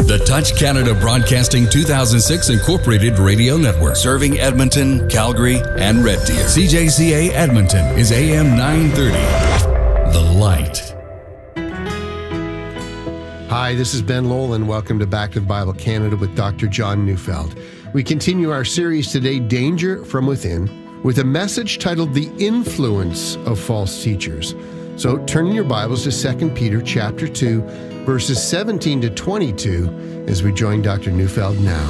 The Touch Canada Broadcasting 2006 Incorporated Radio Network, serving Edmonton, Calgary, and Red Deer. CJCA Edmonton is AM 930. The Light. Hi, this is Ben Lowell, and welcome to Back to the Bible Canada with Dr. John Neufeld. We continue our series today, Danger from Within, with a message titled The Influence of False Teachers. So turn in your Bibles to 2 Peter chapter 2, verses 17 to 22, as we join Dr. Neufeld now.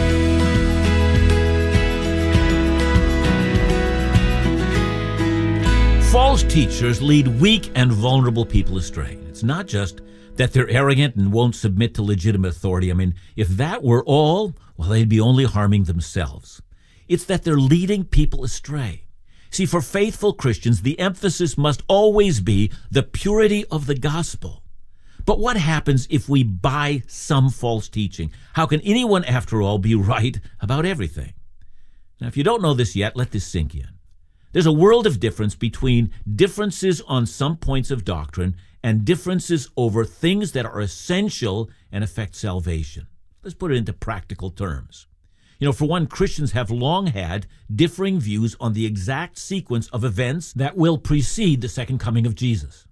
False teachers lead weak and vulnerable people astray. It's not just that they're arrogant and won't submit to legitimate authority. I mean, if that were all, well, they'd be only harming themselves. It's that they're leading people astray. See, for faithful Christians, the emphasis must always be the purity of the gospel. But what happens if we buy some false teaching? How can anyone, after all, be right about everything? Now, if you don't know this yet, let this sink in. There's a world of difference between differences on some points of doctrine and differences over things that are essential and affect salvation. Let's put it into practical terms. You know, for one, Christians have long had differing views on the exact sequence of events that will precede the second coming of Jesus.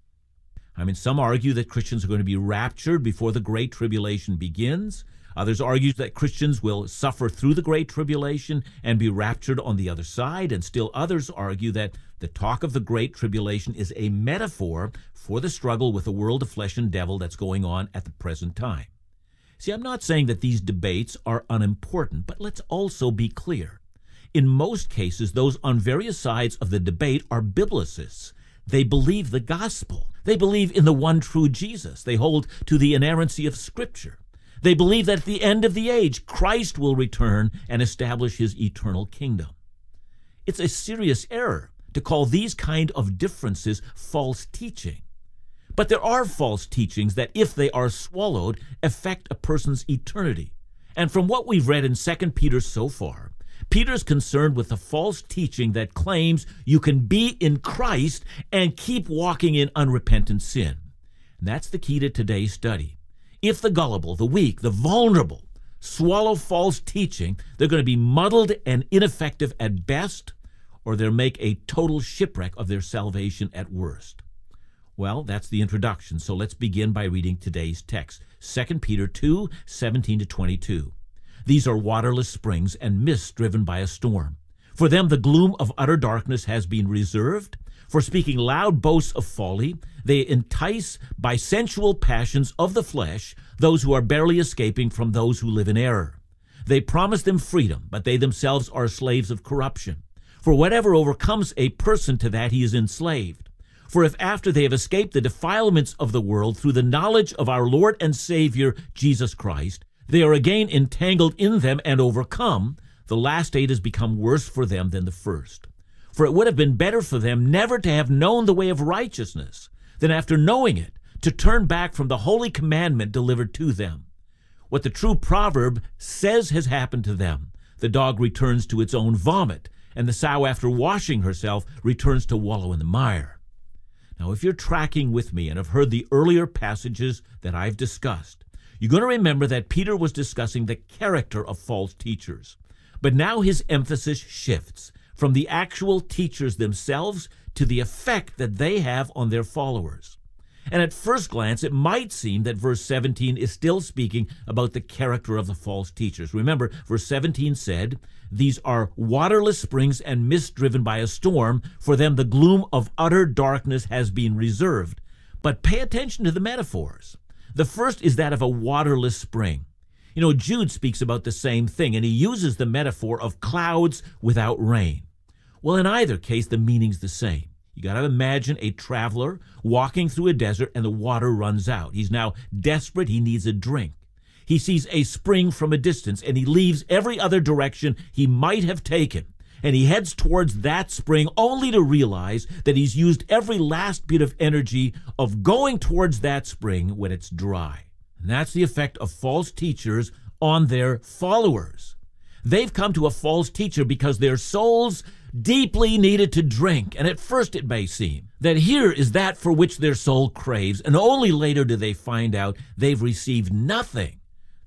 I mean, some argue that Christians are going to be raptured before the Great Tribulation begins. Others argue that Christians will suffer through the Great Tribulation and be raptured on the other side. And still others argue that the talk of the Great Tribulation is a metaphor for the struggle with the world of flesh and devil that's going on at the present time. See, I'm not saying that these debates are unimportant, but let's also be clear. In most cases, those on various sides of the debate are biblicists. They believe the gospel. They believe in the one true Jesus. They hold to the inerrancy of Scripture. They believe that at the end of the age, Christ will return and establish his eternal kingdom. It's a serious error to call these kind of differences false teaching. But there are false teachings that, if they are swallowed, affect a person's eternity. And from what we've read in 2 Peter so far, Peter's concerned with the false teaching that claims you can be in Christ and keep walking in unrepentant sin. And that's the key to today's study. If the gullible, the weak, the vulnerable swallow false teaching, they're going to be muddled and ineffective at best, or they'll make a total shipwreck of their salvation at worst. Well, that's the introduction, so let's begin by reading today's text, 2 Peter 2, 17 to 22. These are waterless springs and mists driven by a storm. For them the gloom of utter darkness has been reserved. For speaking loud boasts of folly, they entice by sensual passions of the flesh those who are barely escaping from those who live in error. They promise them freedom, but they themselves are slaves of corruption. For whatever overcomes a person, to that he is enslaved. For if after they have escaped the defilements of the world through the knowledge of our Lord and Savior, Jesus Christ, they are again entangled in them and overcome, the last state has become worse for them than the first. For it would have been better for them never to have known the way of righteousness, than after knowing it, to turn back from the holy commandment delivered to them. What the true proverb says has happened to them. The dog returns to its own vomit, and the sow, after washing herself, returns to wallow in the mire. Now, if you're tracking with me and have heard the earlier passages that I've discussed, you're going to remember that Peter was discussing the character of false teachers. But now his emphasis shifts from the actual teachers themselves to the effect that they have on their followers. And at first glance, it might seem that verse 17 is still speaking about the character of the false teachers. Remember, verse 17 said, "These are waterless springs and mists driven by a storm. For them the gloom of utter darkness has been reserved." But pay attention to the metaphors. The first is that of a waterless spring. You know, Jude speaks about the same thing, and he uses the metaphor of clouds without rain. Well, in either case, the meaning's the same. You got to imagine a traveler walking through a desert and the water runs out. He's now desperate. He needs a drink. He sees a spring from a distance, and he leaves every other direction he might have taken, and he heads towards that spring only to realize that he's used every last bit of energy of going towards that spring when it's dry. And that's the effect of false teachers on their followers. They've come to a false teacher because their souls deeply needed to drink, and at first it may seem that here is that for which their soul craves, and only later do they find out they've received nothing.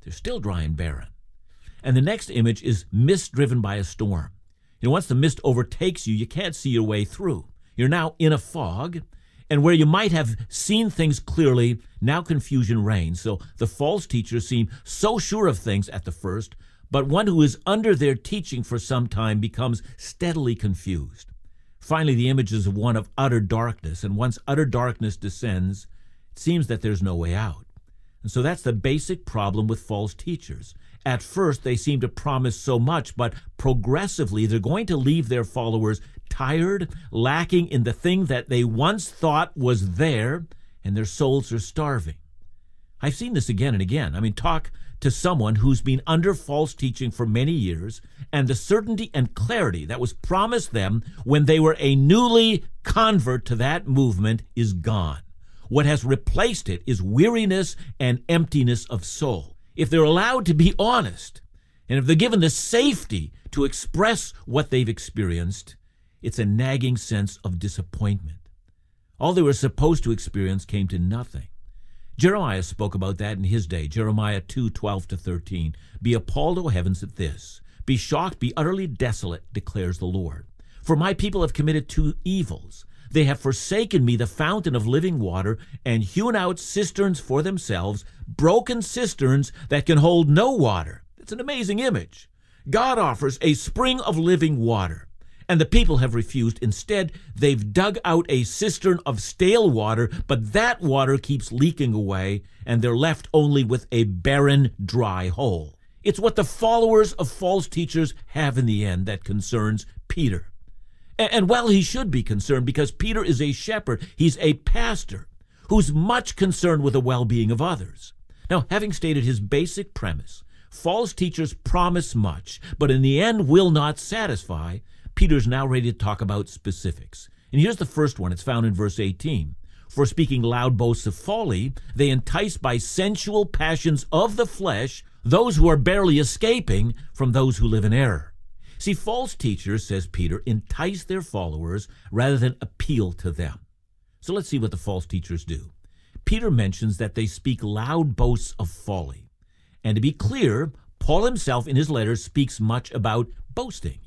They're still dry and barren. And the next image is mist driven by a storm. Once the mist overtakes you, you can't see your way through. You're now in a fog, and where you might have seen things clearly, now confusion reigns. So the false teachers seem so sure of things at the first, but one who is under their teaching for some time becomes steadily confused. Finally, the image is of one of utter darkness, and once utter darkness descends, it seems that there's no way out. And so that's the basic problem with false teachers. At first, they seem to promise so much, but progressively, they're going to leave their followers tired, lacking in the thing that they once thought was there, and their souls are starving. I've seen this again and again. Talk to someone who's been under false teaching for many years, and the certainty and clarity that was promised them when they were a newly convert to that movement is gone. What has replaced it is weariness and emptiness of soul. If they're allowed to be honest, and if they're given the safety to express what they've experienced, it's a nagging sense of disappointment. All they were supposed to experience came to nothing. Jeremiah spoke about that in his day, Jeremiah 2:12-13. Be appalled, O heavens, at this. Be shocked, be utterly desolate, declares the Lord. For my people have committed two evils. They have forsaken me, the fountain of living water, and hewn out cisterns for themselves, broken cisterns that can hold no water. It's an amazing image. God offers a spring of living water, and the people have refused. Instead, they've dug out a cistern of stale water, but that water keeps leaking away, and they're left only with a barren, dry hole. It's what the followers of false teachers have in the end that concerns Peter. And well, he should be concerned, because Peter is a shepherd. He's a pastor who's much concerned with the well-being of others. Now, having stated his basic premise, false teachers promise much, but in the end will not satisfy, Peter's now ready to talk about specifics. And here's the first one. It's found in verse 18. For speaking loud boasts of folly, they entice by sensual passions of the flesh those who are barely escaping from those who live in error. See, false teachers, says Peter, entice their followers rather than appeal to them. So let's see what the false teachers do. Peter mentions that they speak loud boasts of folly. And to be clear, Paul himself in his letters speaks much about boasting.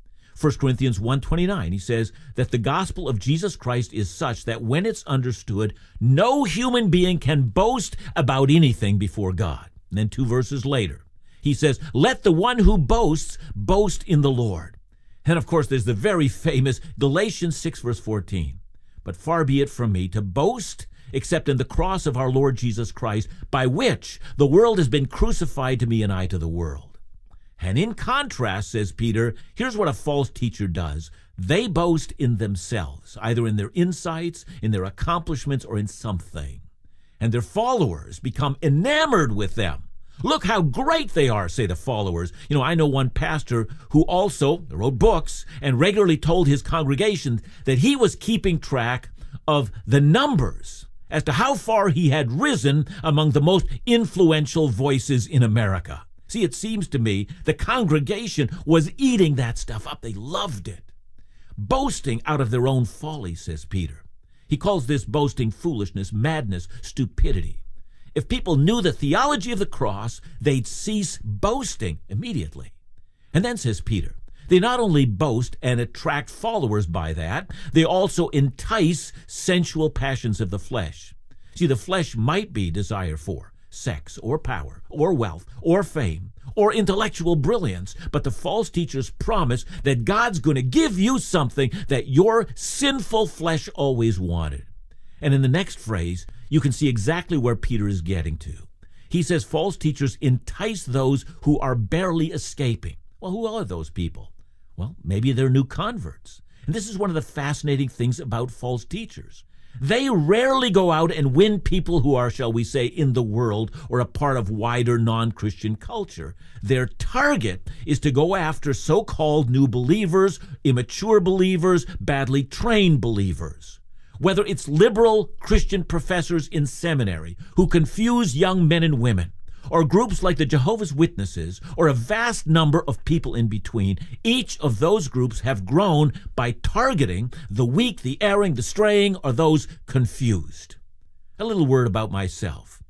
1 Corinthians 1:29, he says that the gospel of Jesus Christ is such that when it's understood, no human being can boast about anything before God. And then 2 verses later, he says, let the one who boasts boast in the Lord. And of course, there's the very famous Galatians 6 verse 14. But far be it from me to boast except in the cross of our Lord Jesus Christ, by which the world has been crucified to me and I to the world. And in contrast, says Peter, here's what a false teacher does. They boast in themselves, either in their insights, in their accomplishments, or in something. And their followers become enamored with them. Look how great they are, say the followers. I know one pastor who also wrote books and regularly told his congregation that he was keeping track of the numbers as to how far he had risen among the most influential voices in America. See, it seems to me the congregation was eating that stuff up. They loved it. Boasting out of their own folly, says Peter. He calls this boasting foolishness, madness, stupidity. If people knew the theology of the cross, they'd cease boasting immediately. And then, says Peter, they not only boast and attract followers by that, they also entice sensual passions of the flesh. See, the flesh might be desire for sex or power or wealth or fame or intellectual brilliance, but the false teachers promise that God's going to give you something that your sinful flesh always wanted. And in the next phrase, you can see exactly where Peter is getting to. He says false teachers entice those who are barely escaping. Well, who are those people? Well, maybe they're new converts. And this is one of the fascinating things about false teachers. They rarely go out and win people who are, shall we say, in the world or a part of wider non-Christian culture. Their target is to go after so-called new believers, immature believers, badly trained believers. Whether it's liberal Christian professors in seminary who confuse young men and women, or groups like the Jehovah's Witnesses, or a vast number of people in between, each of those groups have grown by targeting the weak, the erring, the straying, or those confused. A little word about myself.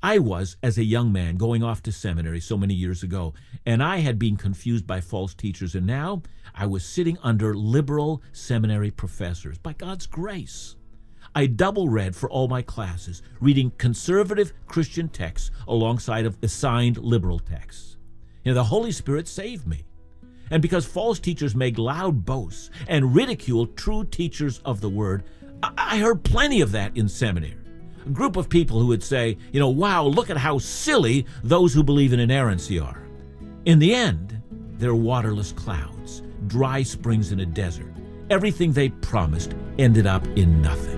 I was, as a young man, going off to seminary so many years ago, and I had been confused by false teachers, and now I was sitting under liberal seminary professors, by God's grace. I double read for all my classes, reading conservative Christian texts alongside of assigned liberal texts. The Holy Spirit saved me. And because false teachers make loud boasts and ridicule true teachers of the Word, I heard plenty of that in seminary. A group of people who would say, wow, look at how silly those who believe in inerrancy are. In the end, they're waterless clouds, dry springs in a desert. Everything they promised ended up in nothing.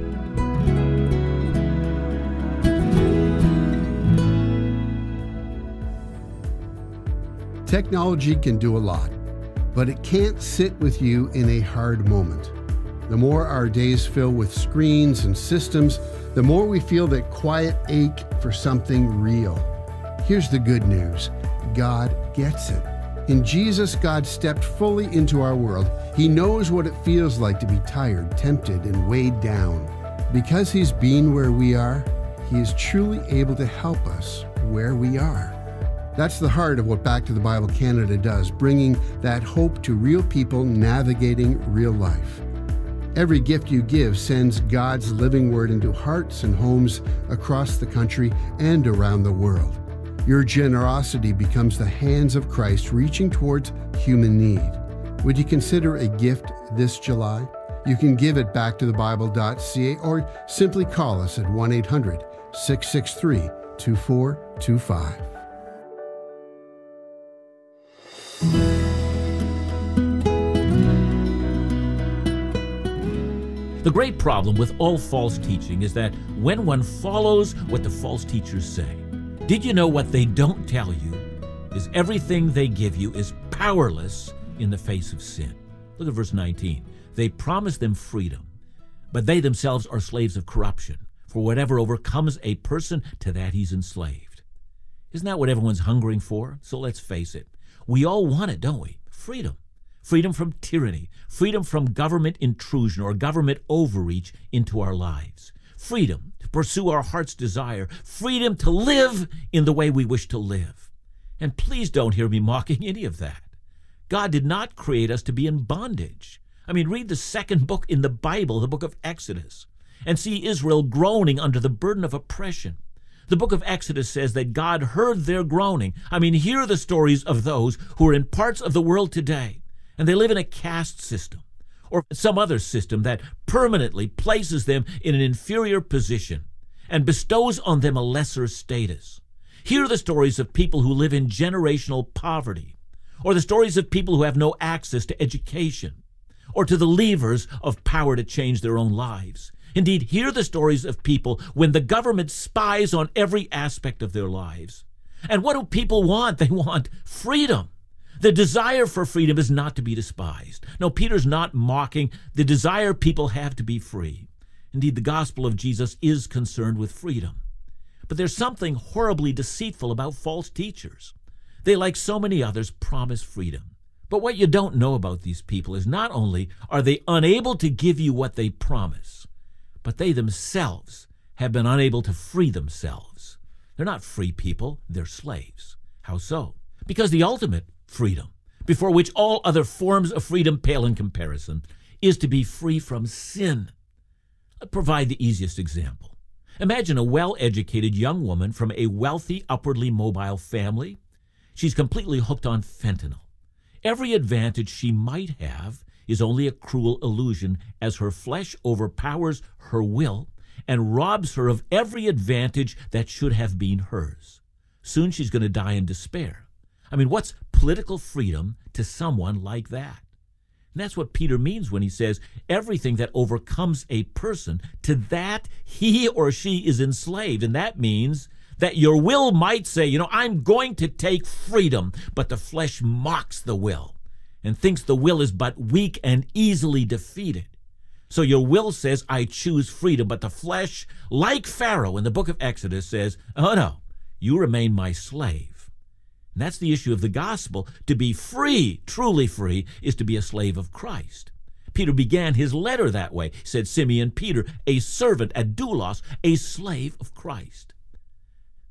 Technology can do a lot, but it can't sit with you in a hard moment. The more our days fill with screens and systems, the more we feel that quiet ache for something real. Here's the good news. God gets it. In Jesus, God stepped fully into our world. He knows what it feels like to be tired, tempted, and weighed down. Because He's been where we are, He is truly able to help us where we are. That's the heart of what Back to the Bible Canada does, bringing that hope to real people navigating real life. Every gift you give sends God's living word into hearts and homes across the country and around the world. Your generosity becomes the hands of Christ reaching towards human need. Would you consider a gift this July? You can give at backtothebible.ca or simply call us at 1-800-663-2425. The great problem with all false teaching is that when one follows what the false teachers say, did you know what they don't tell you is everything they give you is powerless in the face of sin? Look at verse 19. They promise them freedom, but they themselves are slaves of corruption. For whatever overcomes a person, to that he's enslaved. Isn't that what everyone's hungering for? So let's face it. We all want it, don't we? Freedom. Freedom from tyranny. Freedom from government intrusion or government overreach into our lives. Freedom to pursue our heart's desire. Freedom to live in the way we wish to live. And please don't hear me mocking any of that. God did not create us to be in bondage. Read the second book in the Bible, the book of Exodus, and see Israel groaning under the burden of oppression. The book of Exodus says that God heard their groaning. Hear the stories of those who are in parts of the world today, and they live in a caste system or some other system that permanently places them in an inferior position and bestows on them a lesser status. Hear the stories of people who live in generational poverty, or the stories of people who have no access to education, or to the levers of power to change their own lives. Indeed, hear the stories of people when the government spies on every aspect of their lives. And what do people want? They want freedom. The desire for freedom is not to be despised. No, Peter's not mocking the desire people have to be free. Indeed, the gospel of Jesus is concerned with freedom. But there's something horribly deceitful about false teachers. They, like so many others, promise freedom. But what you don't know about these people is not only are they unable to give you what they promise, but they themselves have been unable to free themselves. They're not free people, they're slaves. How so? Because the ultimate freedom, before which all other forms of freedom pale in comparison, is to be free from sin. I'll provide the easiest example. Imagine a well-educated young woman from a wealthy, upwardly mobile family. She's completely hooked on fentanyl. Every advantage she might have is only a cruel illusion, as her flesh overpowers her will and robs her of every advantage that should have been hers. Soon she's going to die in despair. What's political freedom to someone like that? And that's what Peter means when he says everything that overcomes a person, to that he or she is enslaved. And that means that your will might say, I'm going to take freedom, but the flesh mocks the will and thinks the will is but weak and easily defeated. So your will says, I choose freedom, but the flesh, like Pharaoh in the book of Exodus, says, oh no, you remain my slave. And that's the issue of the gospel. To be free, truly free, is to be a slave of Christ. Peter began his letter that way. Said Simeon Peter, a servant, a doulos, a slave of Christ.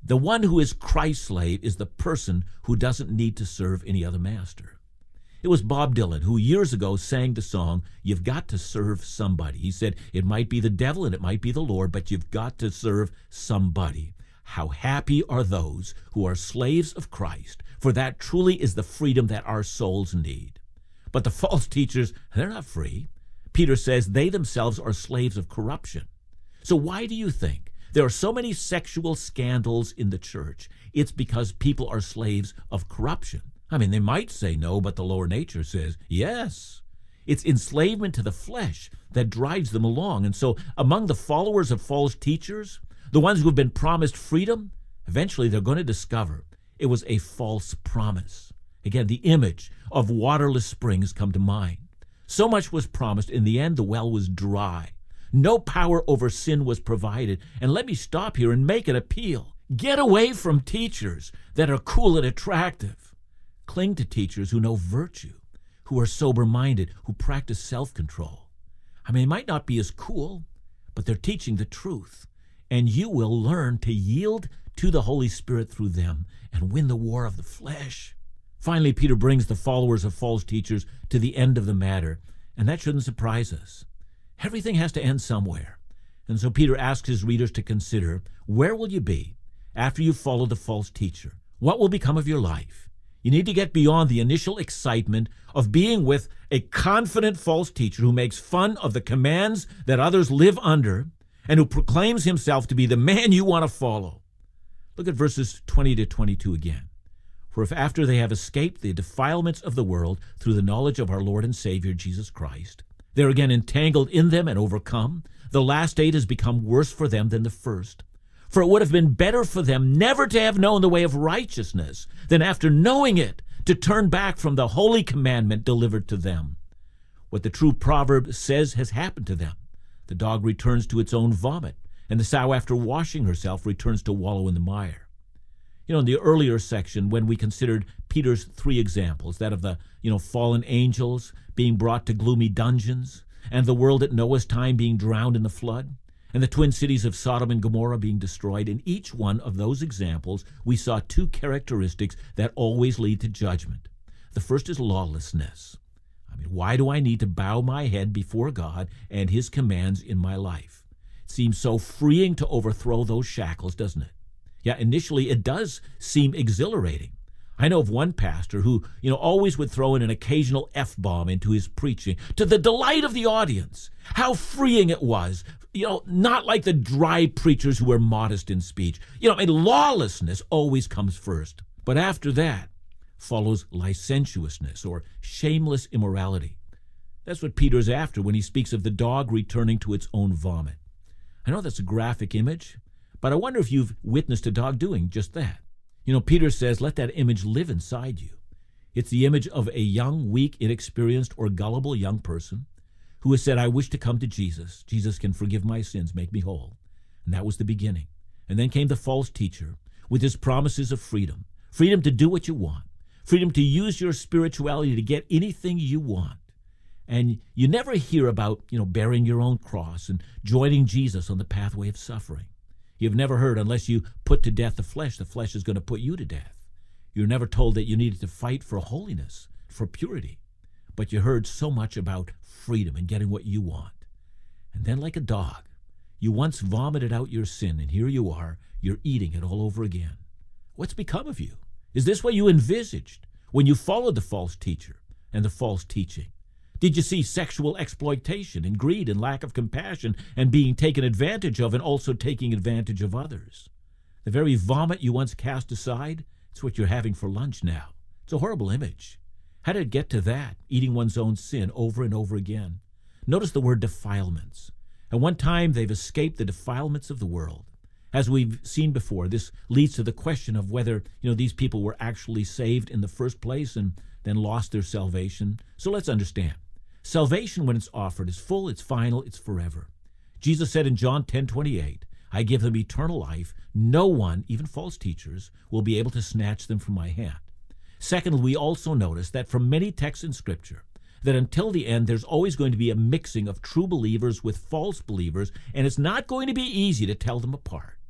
The one who is Christ's slave is the person who doesn't need to serve any other master. It was Bob Dylan who years ago sang the song, "You've got to serve somebody." He said, it might be the devil and it might be the Lord, but you've got to serve somebody. How happy are those who are slaves of Christ, for that truly is the freedom that our souls need. But the false teachers, they're not free. Peter says they themselves are slaves of corruption. So why do you think there are so many sexual scandals in the church? It's because people are slaves of corruption. I mean, they might say no, but the lower nature says yes. It's enslavement to the flesh that drives them along. And so among the followers of false teachers, the ones who have been promised freedom, eventually they're going to discover it was a false promise. Again, the image of waterless springs come to mind. So much was promised. In the end, the well was dry. No power over sin was provided. And let me stop here and make an appeal. Get away from teachers that are cool and attractive. Cling to teachers who know virtue, who are sober-minded, who practice self-control. I mean, they might not be as cool, but they're teaching the truth. And you will learn to yield to the Holy Spirit through them and win the war of the flesh. Finally, Peter brings the followers of false teachers to the end of the matter, and that shouldn't surprise us. Everything has to end somewhere. And so Peter asks his readers to consider, where will you be after you follow the false teacher? What will become of your life? You need to get beyond the initial excitement of being with a confident false teacher who makes fun of the commands that others live under and who proclaims himself to be the man you want to follow. Look at verses 20 to 22 again. For if after they have escaped the defilements of the world through the knowledge of our Lord and Savior Jesus Christ, they're again entangled in them and overcome, the last state has become worse for them than the first. For it would have been better for them never to have known the way of righteousness than after knowing it to turn back from the holy commandment delivered to them. What the true proverb says has happened to them. The dog returns to its own vomit, and the sow after washing herself returns to wallow in the mire. You know, in the earlier section, when we considered Peter's three examples, that of the, fallen angels being brought to gloomy dungeons, and the world at Noah's time being drowned in the flood, and the twin cities of Sodom and Gomorrah being destroyed, in each one of those examples, we saw two characteristics that always lead to judgment. The first is lawlessness. I mean, why do I need to bow my head before God and his commands in my life? It seems so freeing to overthrow those shackles, doesn't it? Yeah, initially it does seem exhilarating. I know of one pastor who, always would throw in an occasional F-bomb into his preaching to the delight of the audience. How freeing it was. Not like the dry preachers who were modest in speech. Lawlessness always comes first. But after that follows licentiousness or shameless immorality. That's what Peter's after when he speaks of the dog returning to its own vomit. I know that's a graphic image, but I wonder if you've witnessed a dog doing just that. Peter says, let that image live inside you. It's the image of a young, weak, inexperienced, or gullible young person who has said, I wish to come to Jesus. Jesus can forgive my sins, make me whole. And that was the beginning. And then came the false teacher with his promises of freedom. Freedom to do what you want. Freedom to use your spirituality to get anything you want. And you never hear about, bearing your own cross and joining Jesus on the pathway of suffering. You've never heard, unless you put to death the flesh is going to put you to death. You're never told that you needed to fight for holiness, for purity. But you heard so much about freedom and getting what you want. And then like a dog, you once vomited out your sin, and here you are, you're eating it all over again. What's become of you? Is this what you envisaged when you followed the false teacher and the false teaching? Did you see sexual exploitation and greed and lack of compassion and being taken advantage of and also taking advantage of others? The very vomit you once cast aside, it's what you're having for lunch now. It's a horrible image. How did it get to that, eating one's own sin over and over again? Notice the word defilements. At one time, they've escaped the defilements of the world. As we've seen before, this leads to the question of whether, these people were actually saved in the first place and then lost their salvation. So let's understand. Salvation, when it's offered, is full, it's final, it's forever. Jesus said in John 10:28, I give them eternal life. No one, even false teachers, will be able to snatch them from my hand. Secondly, we also notice that from many texts in Scripture, that until the end, there's always going to be a mixing of true believers with false believers, and it's not going to be easy to tell them apart.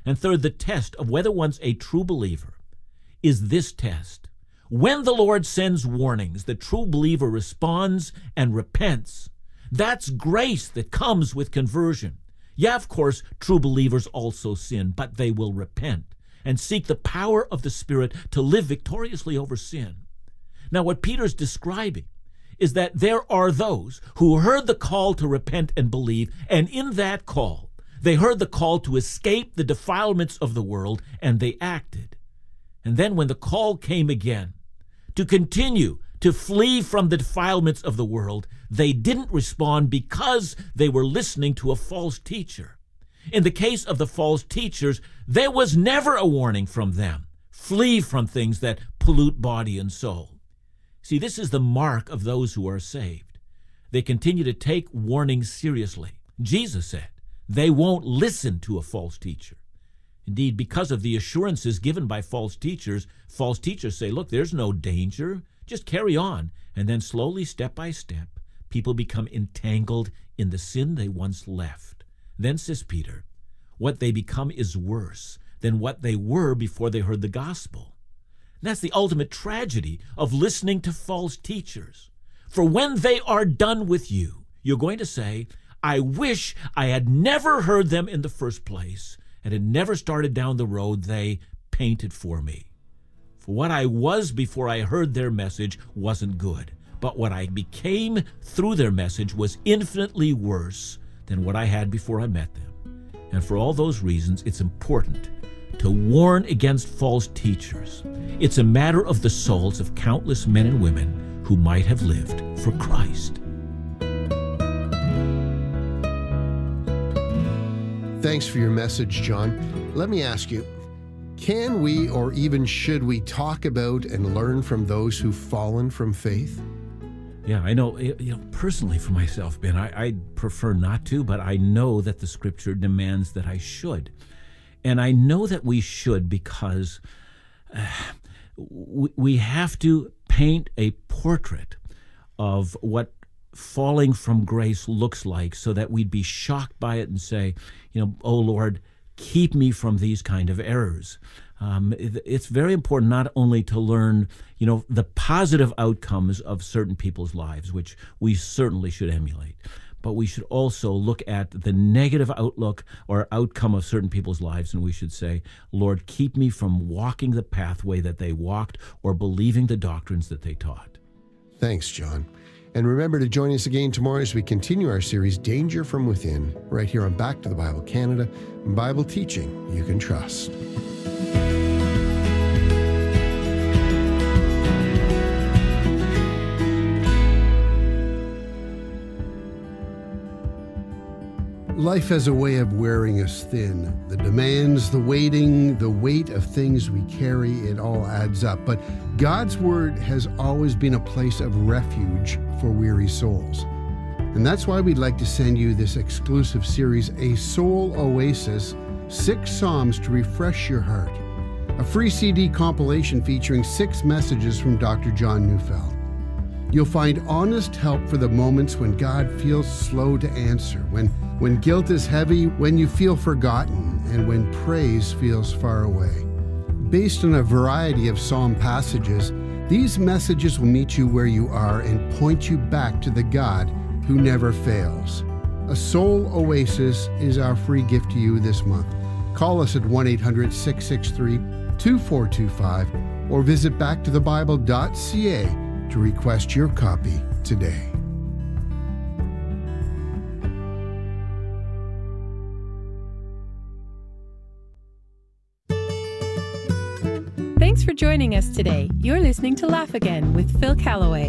And third, the test of whether one's a true believer is this test. When the Lord sends warnings, the true believer responds and repents. That's grace that comes with conversion. Yeah, of course, true believers also sin, but they will repent and seek the power of the Spirit to live victoriously over sin. Now, what Peter's describing is that there are those who heard the call to repent and believe, and in that call, they heard the call to escape the defilements of the world, and they acted. And then when the call came again to continue to flee from the defilements of the world, they didn't respond because they were listening to a false teacher. In the case of the false teachers, there was never a warning from them. Flee from things that pollute body and soul. See, this is the mark of those who are saved. They continue to take warnings seriously. Jesus said they won't listen to a false teacher. Indeed, because of the assurances given by false teachers say, look, there's no danger. Just carry on. And then slowly, step by step, people become entangled in the sin they once left. Then, says Peter, what they become is worse than what they were before they heard the gospel. And that's the ultimate tragedy of listening to false teachers. For when they are done with you, you're going to say, I wish I had never heard them in the first place and had never started down the road they painted for me. For what I was before I heard their message wasn't good, but what I became through their message was infinitely worse than what I had before I met them. And for all those reasons, it's important to warn against false teachers. It's a matter of the souls of countless men and women who might have lived for Christ. Thanks for your message, John. Let me ask you, can we or even should we talk about and learn from those who've fallen from faith? Yeah, I know, personally for myself, Ben, I prefer not to, but I know that the Scripture demands that I should. And I know that we should because we have to paint a portrait of what falling from grace looks like so that we'd be shocked by it and say, oh Lord, keep me from these kind of errors. It's very important not only to learn, the positive outcomes of certain people's lives, which we certainly should emulate, but we should also look at the negative outlook or outcome of certain people's lives, and we should say, Lord, keep me from walking the pathway that they walked or believing the doctrines that they taught. Thanks, John. And remember to join us again tomorrow as we continue our series, Danger from Within, right here on Back to the Bible Canada, Bible teaching you can trust. Life has a way of wearing us thin. The demands, the waiting, the weight of things we carry, it all adds up. But God's Word has always been a place of refuge for weary souls. And that's why we'd like to send you this exclusive series, A Soul Oasis, 6 Psalms to Refresh Your Heart. A free CD compilation featuring 6 messages from Dr. John Neufeld. You'll find honest help for the moments when God feels slow to answer, when guilt is heavy, when you feel forgotten, and when praise feels far away. Based on a variety of psalm passages, these messages will meet you where you are and point you back to the God who never fails. A Soul Oasis is our free gift to you this month. Call us at 1-800-663-2425 or visit backtothebible.ca to request your copy today. Thanks for joining us today. You're listening to Laugh Again with Phil Callaway.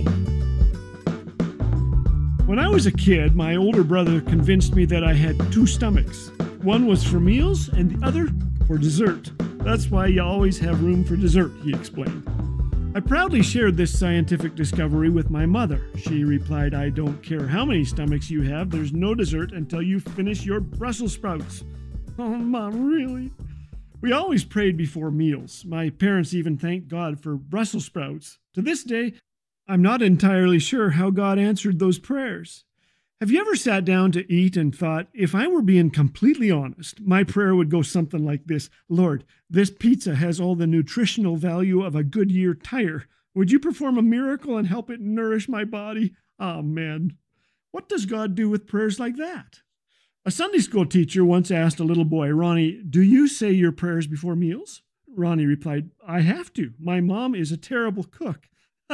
When I was a kid, my older brother convinced me that I had 2 stomachs. One was for meals and the other for dessert. That's why you always have room for dessert, he explained. I proudly shared this scientific discovery with my mother. She replied, I don't care how many stomachs you have, there's no dessert until you finish your Brussels sprouts. Oh, Mom, really? We always prayed before meals. My parents even thanked God for Brussels sprouts. To this day, I'm not entirely sure how God answered those prayers. Have you ever sat down to eat and thought, if I were being completely honest, my prayer would go something like this: Lord, this pizza has all the nutritional value of a Goodyear tire. Would you perform a miracle and help it nourish my body? Amen. What does God do with prayers like that? A Sunday school teacher once asked a little boy, Ronnie, do you say your prayers before meals? Ronnie replied, I have to. My mom is a terrible cook.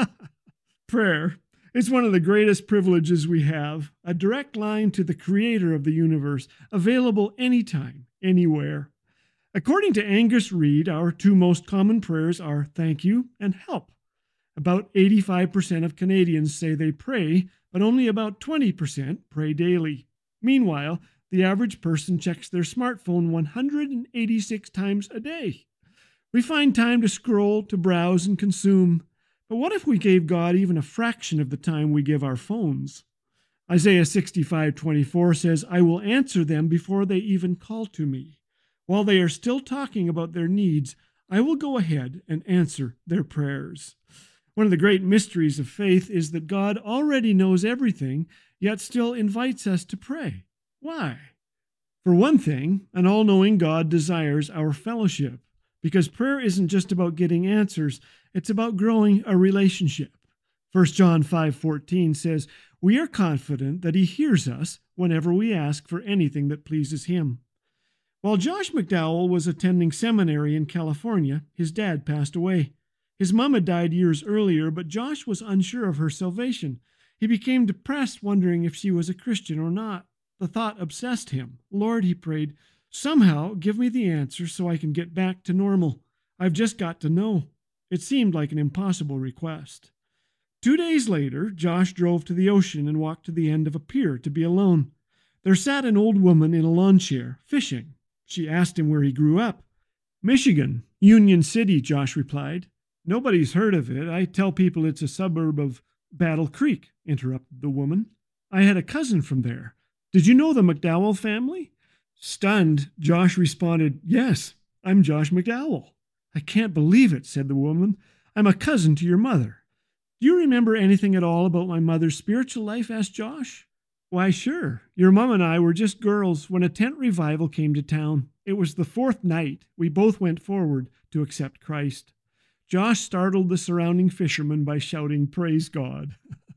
Prayer. It's one of the greatest privileges we have, a direct line to the creator of the universe, available anytime, anywhere. According to Angus Reid, our two most common prayers are thank you and help. About 85% of Canadians say they pray, but only about 20% pray daily. Meanwhile, the average person checks their smartphone 186 times a day. We find time to scroll, to browse, and consume. But what if we gave God even a fraction of the time we give our phones? Isaiah 65:24 says, I will answer them before they even call to me. While they are still talking about their needs, I will go ahead and answer their prayers. One of the great mysteries of faith is that God already knows everything, yet still invites us to pray. Why? For one thing, an all-knowing God desires our fellowship, because prayer isn't just about getting answers, it's about growing a relationship. 1 John 5:14 says, we are confident that he hears us whenever we ask for anything that pleases him. While Josh McDowell was attending seminary in California, his dad passed away. His mom had died years earlier, but Josh was unsure of her salvation. He became depressed, wondering if she was a Christian or not. The thought obsessed him. Lord, he prayed, somehow give me the answer so I can get back to normal. I've just got to know. It seemed like an impossible request. 2 days later, Josh drove to the ocean and walked to the end of a pier to be alone. There sat an old woman in a lawn chair, fishing. She asked him where he grew up. Michigan, Union City, Josh replied. Nobody's heard of it. I tell people it's a suburb of Battle Creek, interrupted the woman. I had a cousin from there. Did you know the McDowell family? Stunned, Josh responded, yes, I'm Josh McDowell. I can't believe it, said the woman. I'm a cousin to your mother. Do you remember anything at all about my mother's spiritual life? Asked Josh. Why, sure. Your mom and I were just girls when a tent revival came to town. It was the 4th night. We both went forward to accept Christ. Josh startled the surrounding fishermen by shouting, praise God.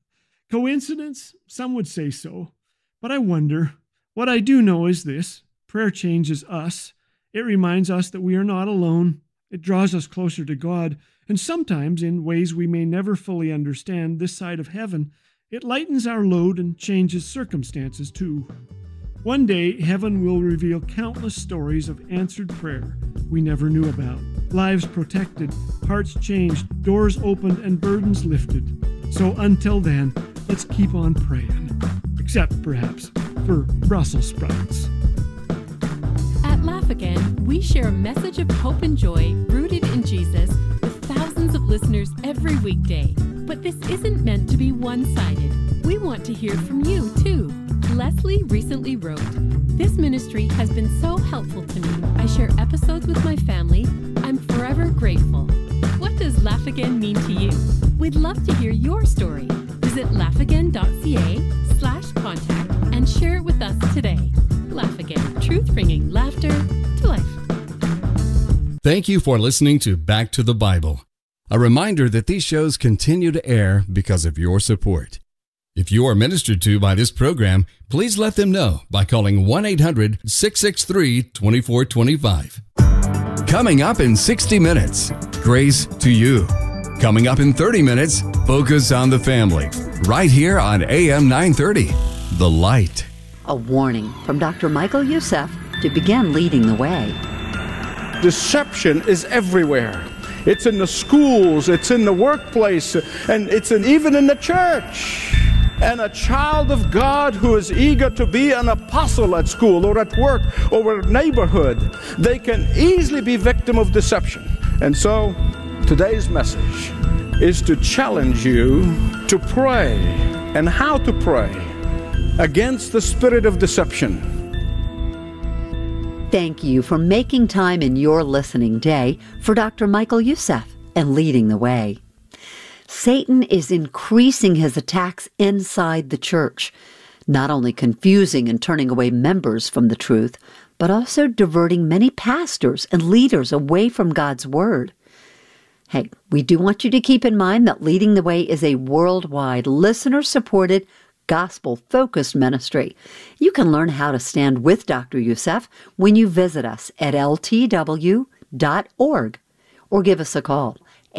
Coincidence? Some would say so. But I wonder. What I do know is this. Prayer changes us. It reminds us that we are not alone. It draws us closer to God. And sometimes, in ways we may never fully understand this side of heaven, it lightens our load and changes circumstances too. One day, heaven will reveal countless stories of answered prayer we never knew about. Lives protected, hearts changed, doors opened, and burdens lifted. So until then, let's keep on praying. Except, perhaps, for Brussels sprouts. At Laugh Again, we share a message of hope and joy rooted in Jesus with thousands of listeners every weekday. But this isn't meant to be one-sided. We want to hear from you, too. Leslie recently wrote, this ministry has been so helpful to me. I share episodes with my family. I'm forever grateful. What does Laugh Again mean to you? We'd love to hear your story. Visit laughagain.ca/contact and share it with us today. Laugh Again, truth bringing laughter to life. Thank you for listening to Back to the Bible. A reminder that these shows continue to air because of your support. If you are ministered to by this program, please let them know by calling 1-800-663-2425. Coming up in 60 minutes, Grace to You. Coming up in 30 minutes, Focus on the Family. Right here on AM 930, The Light. A warning from Dr. Michael Youssef to begin leading the way. Deception is everywhere. It's in the schools, it's in the workplace, and it's even in the church. And a child of God who is eager to be an apostle at school or at work or a neighborhood, they can easily be victim of deception. And so today's message is to challenge you to pray and how to pray against the spirit of deception. Thank you for making time in your listening day for Dr. Michael Youssef and leading the way. Satan is increasing his attacks inside the church. not only confusing and turning away members from the truth, but also diverting many pastors and leaders away from God's Word. Hey, we do want you to keep in mind that Leading the Way is a worldwide, listener-supported, gospel-focused ministry. You can learn how to stand with Dr. Youssef when you visit us at ltw.org or give us a call,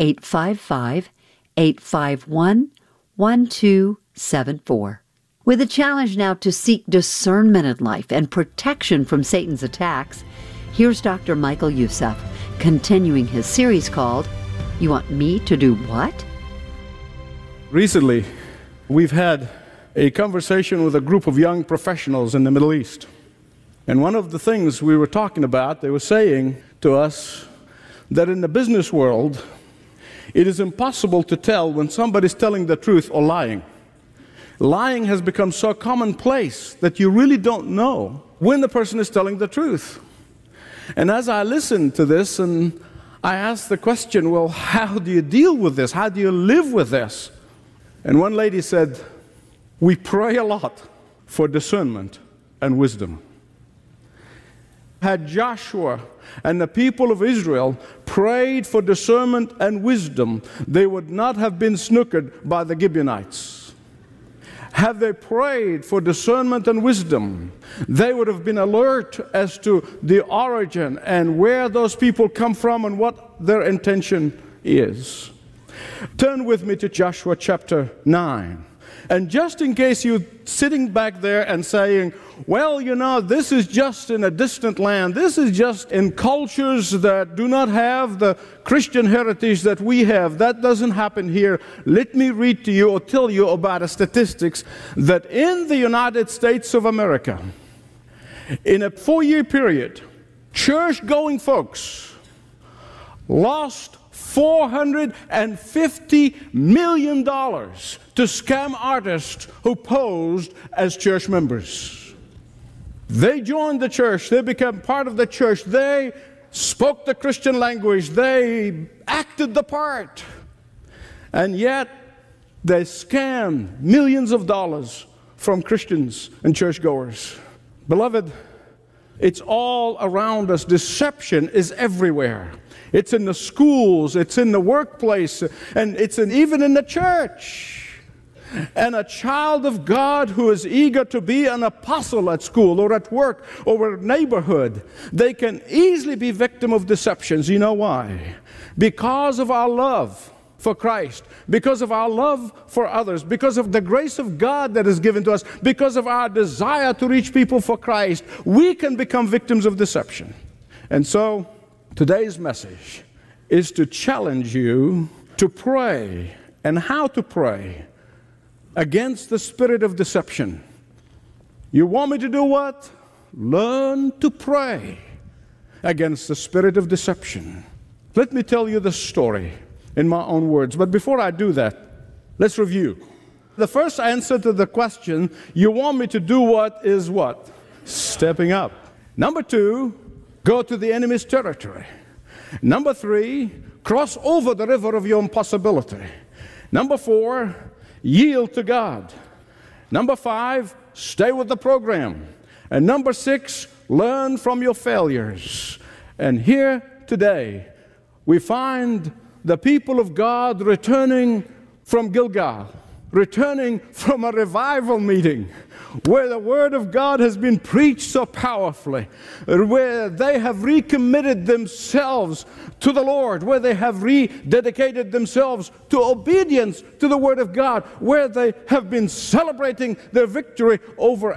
855-851-1274. With a challenge now to seek discernment in life and protection from Satan's attacks, here's Dr. Michael Youssef continuing his series called, You Want Me to Do What? Recently, we've had a conversation with a group of young professionals in the Middle East. And one of the things we were talking about, they were saying to us that in the business world, it is impossible to tell when somebody's telling the truth or lying. Lying has become so commonplace that you really don't know when the person is telling the truth. And as I listened to this, and I asked the question, well, how do you deal with this? How do you live with this? And one lady said, we pray a lot for discernment and wisdom. Had Joshua and the people of Israel prayed for discernment and wisdom, they would not have been snookered by the Gibeonites. Had they prayed for discernment and wisdom, they would have been alert as to the origin and where those people come from and what their intention is. Turn with me to Joshua chapter 9. And just in case you're sitting back there and saying, well, you know, this is just in a distant land. This is just in cultures that do not have the Christian heritage that we have. That doesn't happen here. Let me read to you or tell you about a statistics that in the United States of America, in a 4-year period, church-going folks lost $450 million to scam artists who posed as church members. They joined the church. They became part of the church. They spoke the Christian language. They acted the part. And yet, they scammed millions of dollars from Christians and churchgoers. Beloved, it's all around us. Deception is everywhere. It's in the schools, it's in the workplace, and it's even in the church. And a child of God who is eager to be an apostle at school or at work or a neighborhood, they can easily be victim of deceptions. You know why? Because of our love for Christ, because of our love for others, because of the grace of God that is given to us, because of our desire to reach people for Christ, we can become victims of deception. And so, today's message is to challenge you to pray and how to pray against the spirit of deception. You want me to do what? Learn to pray against the spirit of deception. Let me tell you the story in my own words. But before I do that, let's review. The first answer to the question, you want me to do what, is what? Stepping up. Number 2, go to the enemy's territory. Number 3, cross over the river of your impossibility. Number 4, yield to God. Number 5, stay with the program. And number 6, learn from your failures. And here today, we find the people of God returning from Gilgal, returning from a revival meeting where the Word of God has been preached so powerfully, where they have recommitted themselves to the Lord, where they have rededicated themselves to obedience to the Word of God, where they have been celebrating their victory over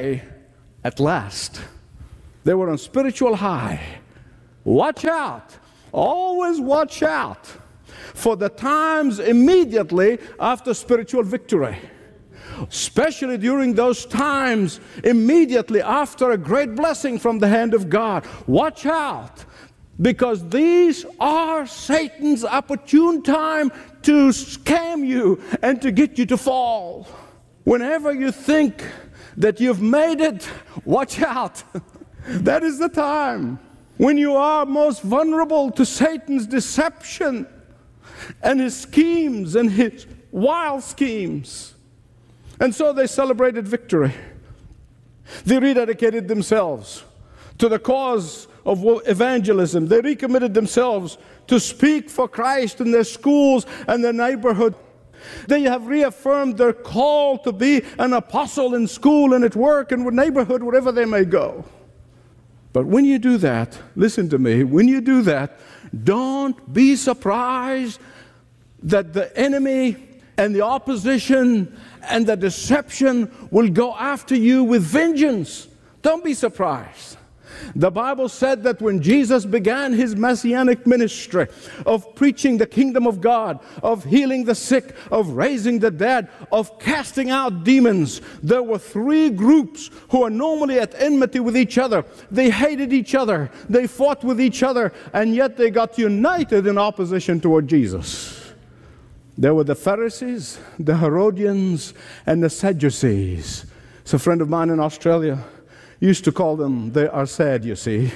at last. They were on spiritual high. Watch out. Always watch out for the times immediately after spiritual victory. Especially during those times immediately after a great blessing from the hand of God. Watch out, because these are Satan's opportune time to scam you and to get you to fall. Whenever you think that you've made it, watch out. That is the time when you are most vulnerable to Satan's deception and his schemes and his wild schemes. And so they celebrated victory. They rededicated themselves to the cause of evangelism. They recommitted themselves to speak for Christ in their schools and their neighborhood. They have reaffirmed their call to be an apostle in school and at work and with neighborhood, wherever they may go. But when you do that, listen to me, when you do that, don't be surprised that the enemy and the opposition and the deception will go after you with vengeance. Don't be surprised. The Bible said that when Jesus began his messianic ministry of preaching the kingdom of God, of healing the sick, of raising the dead, of casting out demons, there were three groups who are normally at enmity with each other. They hated each other, they fought with each other, and yet they got united in opposition toward Jesus. There were the Pharisees, the Herodians, and the Sadducees. So a friend of mine in Australia used to call them, they are sad, you see.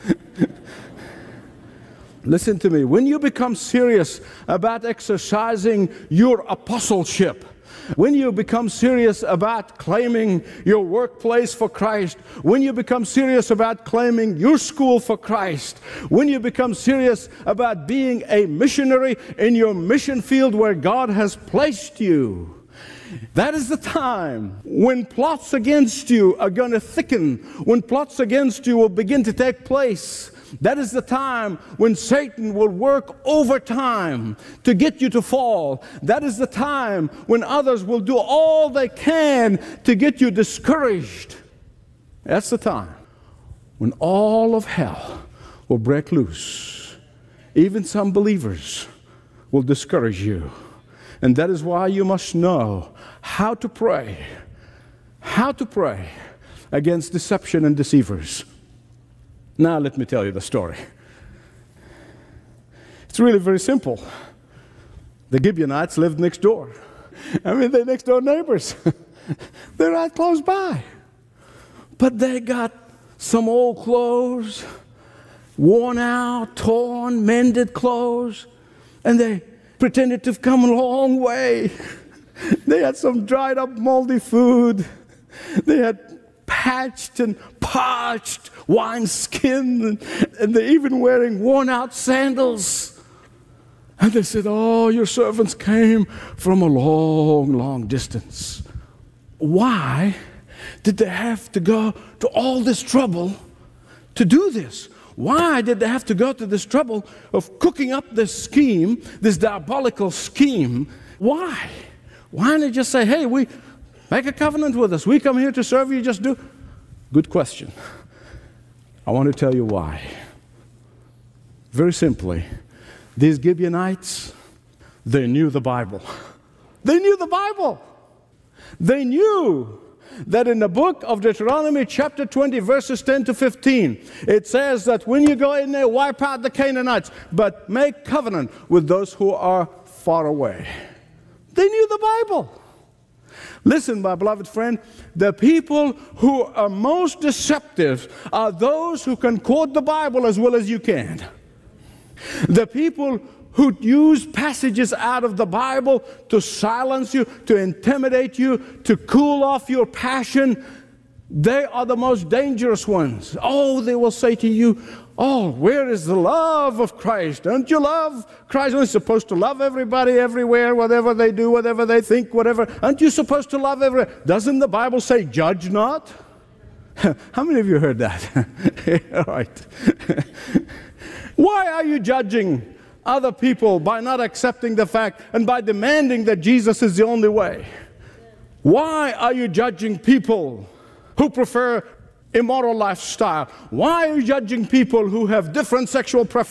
Listen to me. When you become serious about exercising your apostleship, when you become serious about claiming your workplace for Christ, when you become serious about claiming your school for Christ, when you become serious about being a missionary in your mission field where God has placed you, that is the time when plots against you are going to thicken, when plots against you will begin to take place. That is the time when Satan will work overtime to get you to fall. That is the time when others will do all they can to get you discouraged. That's the time when all of hell will break loose. Even some believers will discourage you. And that is why you must know how to pray against deception and deceivers. Now let me tell you the story. It's really very simple. The Gibeonites lived next door. I mean, they're next door neighbors. They're right close by. But they got some old clothes, worn out, torn, mended clothes, and they pretended to have come a long way. They had some dried up moldy food. They had patched and parched wineskin, and they're even wearing worn out sandals. And they said, "Oh, your servants came from a long, long distance." Why did they have to go to all this trouble to do this? Why did they have to go to this trouble of cooking up this scheme, this diabolical scheme? Why? Why didn't they just say, "Hey, we make a covenant with us. We come here to serve you, just do"? Good question. I want to tell you why. Very simply, these Gibeonites, they knew the Bible. They knew the Bible. They knew that in the book of Deuteronomy chapter 20, verses 10 to 15, it says that when you go in there, wipe out the Canaanites, but make covenant with those who are far away. They knew the Bible. Listen, my beloved friend, the people who are most deceptive are those who can quote the Bible as well as you can. The people who use passages out of the Bible to silence you, to intimidate you, to cool off your passion, they are the most dangerous ones. Oh, they will say to you, "Oh, where is the love of Christ? Don't you love Christ? Aren't you supposed to love everybody, everywhere, whatever they do, whatever they think, whatever? Aren't you supposed to love everyone? Doesn't the Bible say, 'Judge not'?" How many of you heard that? All right. Why are you judging other people by not accepting the fact and by demanding that Jesus is the only way? Why are you judging people who prefer immoral lifestyle? Why are you judging people who have different sexual preferences?